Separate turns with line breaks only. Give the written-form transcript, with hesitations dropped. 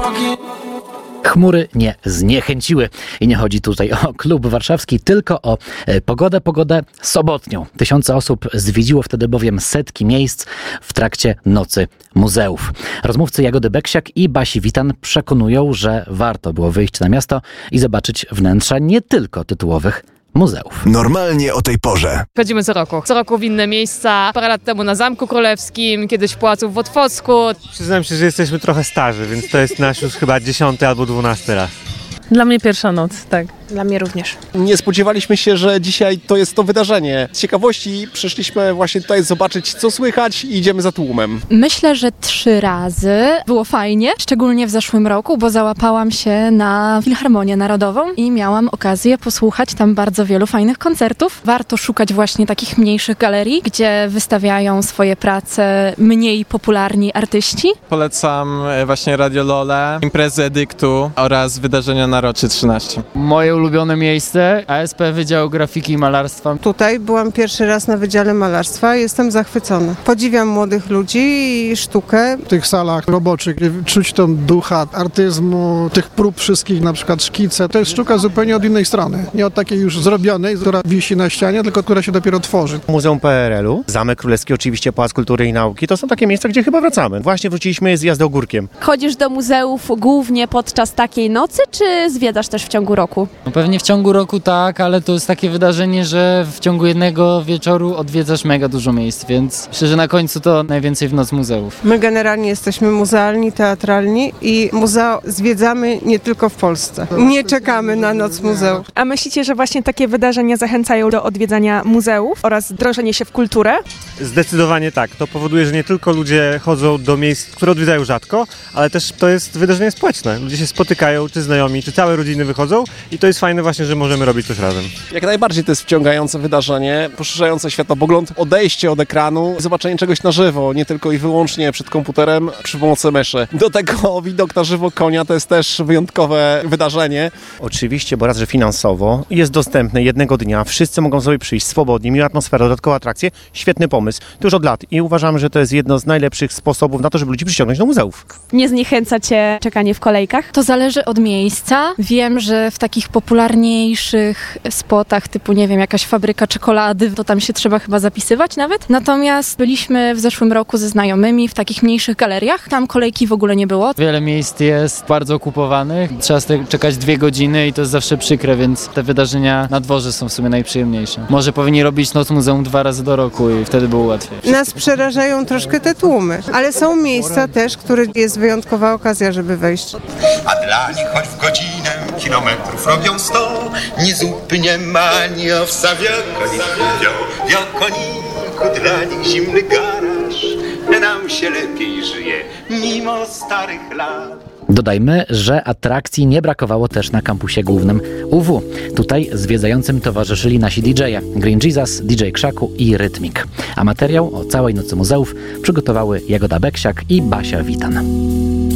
Chmury nie zniechęciły. I nie chodzi tutaj o klub warszawski, tylko o pogodę sobotnią. Tysiące osób zwiedziło wtedy bowiem setki miejsc w trakcie Nocy Muzeów. Rozmówcy Jagody Beksiak i Basi Witan przekonują, że warto było wyjść na miasto i zobaczyć wnętrza nie tylko tytułowych muzeów.
Normalnie o tej porze.
Chodzimy co roku. Co roku w inne miejsca. Parę lat temu na Zamku Królewskim, kiedyś w Pałacu w Otwocku.
Przyznam się, że jesteśmy trochę starzy, więc to jest nasz już chyba 10. albo 12. raz.
Dla mnie pierwsza noc, tak.
Dla mnie również.
Nie spodziewaliśmy się, że dzisiaj to jest to wydarzenie. Z ciekawości przyszliśmy właśnie tutaj zobaczyć, co słychać i idziemy za tłumem.
Myślę, że 3 razy. Było fajnie, szczególnie w zeszłym roku, bo załapałam się na Filharmonię Narodową i miałam okazję posłuchać tam bardzo wielu fajnych koncertów. Warto szukać właśnie takich mniejszych galerii, gdzie wystawiają swoje prace mniej popularni artyści.
Polecam właśnie Radio Lole, imprezy Edyktu oraz wydarzenia na Rocie 13.
Moje ulubione miejsce, ASP Wydział Grafiki i Malarstwa.
Tutaj byłam pierwszy raz na Wydziale Malarstwa i jestem zachwycona. Podziwiam młodych ludzi i sztukę.
W tych salach roboczych czuć tą ducha artyzmu, tych prób wszystkich, na przykład szkice. To jest sztuka zupełnie od innej strony. Nie od takiej już zrobionej, która wisi na ścianie, tylko która się dopiero tworzy.
Muzeum PRL-u, Zamek Królewski, oczywiście Pałac Kultury i Nauki. To są takie miejsca, gdzie chyba wracamy. Właśnie wróciliśmy z jazdy ogórkiem.
Chodzisz do muzeów głównie podczas takiej nocy, czy zwiedzasz też w ciągu roku?
No pewnie w ciągu roku tak, ale to jest takie wydarzenie, że w ciągu jednego wieczoru odwiedzasz mega dużo miejsc, więc myślę, że na końcu to najwięcej w Noc Muzeów.
My generalnie jesteśmy muzealni, teatralni i muzea zwiedzamy nie tylko w Polsce. Nie czekamy na Noc Muzeów.
A myślicie, że właśnie takie wydarzenia zachęcają do odwiedzania muzeów oraz wdrożenia się w kulturę?
Zdecydowanie tak. To powoduje, że nie tylko ludzie chodzą do miejsc, które odwiedzają rzadko, ale też to jest wydarzenie społeczne. Ludzie się spotykają, czy znajomi, czy całe rodziny wychodzą i to jest fajne właśnie, że możemy robić coś razem.
Jak najbardziej to jest wciągające wydarzenie, poszerzające światopogląd, odejście od ekranu, zobaczenie czegoś na żywo, nie tylko i wyłącznie przed komputerem przy pomocy myszy. Do tego widok na żywo konia to jest też wyjątkowe wydarzenie.
Oczywiście, bo raz, że finansowo jest dostępne jednego dnia, wszyscy mogą sobie przyjść swobodnie, miła atmosfera, dodatkowe atrakcje, świetny pomysł. To już od lat i uważamy, że to jest jedno z najlepszych sposobów na to, żeby ludzi przyciągnąć do muzeów.
Nie zniechęca cię czekanie w kolejkach?
To zależy od miejsca. Wiem, że w takich popularniejszych spotach, typu nie wiem, jakaś fabryka czekolady, to tam się trzeba chyba zapisywać nawet. Natomiast byliśmy w zeszłym roku ze znajomymi w takich mniejszych galeriach. Tam kolejki w ogóle nie było.
Wiele miejsc jest bardzo okupowanych. Trzeba czekać 2 godziny i to jest zawsze przykre, więc te wydarzenia na dworze są w sumie najprzyjemniejsze. Może powinni robić Noc Muzeum 2 razy do roku i wtedy było łatwiej.
Nas przerażają troszkę te tłumy, ale są miejsca też, które jest wyjątkowa okazja, żeby wejść.
A dla nich choć w godzinę kilometrów robią 100, nie zupełnie mani owsa wielkoniku, dla nich zimny garaż, nam się lepiej żyje mimo starych lat.
Dodajmy, że atrakcji nie brakowało też na kampusie głównym UW. Tutaj zwiedzającym towarzyszyli nasi DJ-e Green Jesus, DJ Krzaku i Rytmik. A materiał o całej Nocy Muzeów przygotowały Jagoda Beksiak i Basia Witan.